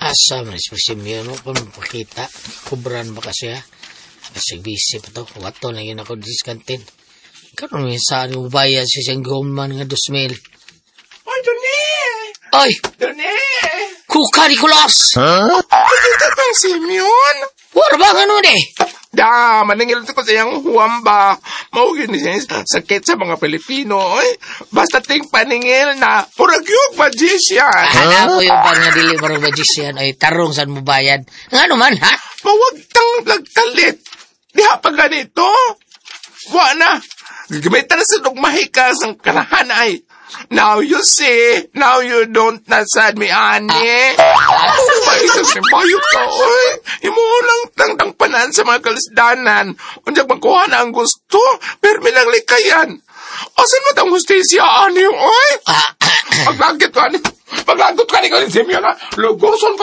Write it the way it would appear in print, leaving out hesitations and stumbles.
Asa, manis presimyo, no? Kung pakita, kubran ba kasi, ha? Kasi busy pa to. Wato na yun ako diskantin. Karoon yung saan yung bayad siya siyang goman nga 2,000. Ay, Doni! Ay! Doni! Kuka, Nicolas! Pakita kang Simeon! Wala ba nga nun eh? Maningil ko sa iyang huwamba. Maugin niya sakit sa mga Pilipino. Basta ting paningil na puragyog magician. Hanap ko yung pang nga dili marong magician ay tarong saan mo bayad. Nga naman, ha? Mawag tang lagtalit. Di ha pa ganito. Wa na. Gagamitan na sa dugmahikas ang kanahan ay. Now you see. Now you don't nasad me, ani. Paisa si bayot ka, oy. Imo lang tangtang panan sa mga kalisdanan. Unjag magkuha na ang gusto. Pero minanglikayan. Asan mo tang hustisya, ani, oy? Paglagot ka ni Simeon, ha? Lugoson